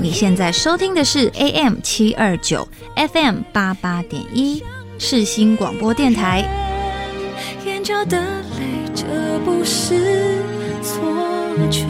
你现在收听的是 AM729 FM88.1 世新广播电台。 眼角的泪，这不是错觉。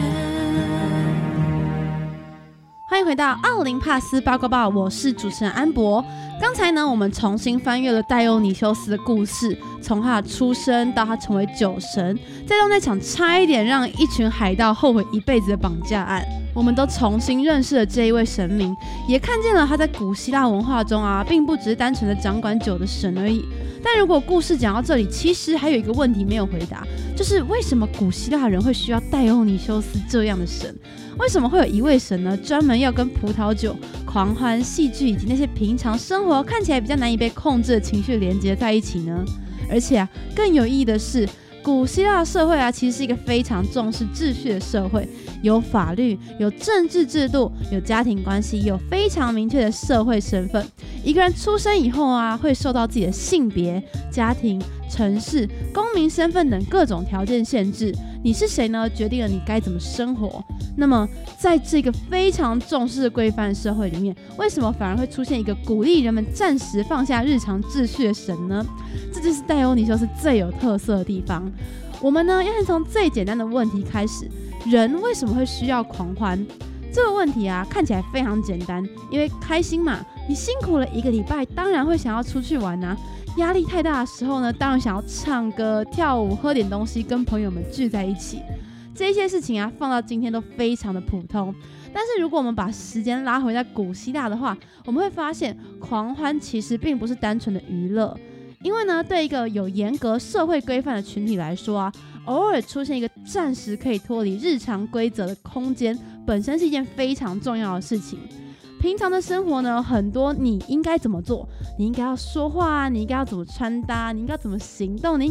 欢迎回到奥林帕斯八卦报，我是主持人安博。刚才呢，我们重新翻阅了戴欧尼修斯的故事，从他的出生到他成为酒神，再到那场差一点让一群海盗后悔一辈子的绑架案，我们都重新认识了这一位神明，也看见了他在古希腊文化中并不只是单纯的掌管酒的神而已。但如果故事讲到这里，其实还有一个问题没有回答，就是为什么古希腊人会需要戴欧尼修斯这样的神？为什么会有一位神呢，专门要跟葡萄酒、狂欢、戏剧以及那些平常生活看起来比较难以被控制的情绪连接在一起呢？而且更有意义的是，古希腊社会其实是一个非常重视秩序的社会，有法律，有政治制度，有家庭关系，有非常明确的社会身份。一个人出生以后会受到自己的性别、家庭、城市、公民身份等各种条件限制。你是谁呢？决定了你该怎么生活。那么，在这个非常重视规范的社会里面，为什么反而会出现一个鼓励人们暂时放下日常秩序的神呢？这就是戴欧尼修斯最有特色的地方。我们呢，要先从最简单的问题开始：人为什么会需要狂欢？这个问题看起来非常简单，因为开心嘛，你辛苦了一个礼拜，当然会想要出去玩压力太大的时候呢，当然想要唱歌、跳舞、喝点东西，跟朋友们聚在一起。这些事情放到今天都非常的普通。但是如果我们把时间拉回在古希腊的话，我们会发现狂欢其实并不是单纯的娱乐。因为呢，对一个有严格社会规范的群体来说偶尔出现一个暂时可以脱离日常规则的空间，本身是一件非常重要的事情。平常的生活呢，很多你应该怎么做，你应该要说话你应该要怎么穿搭，你应该要怎么行动，你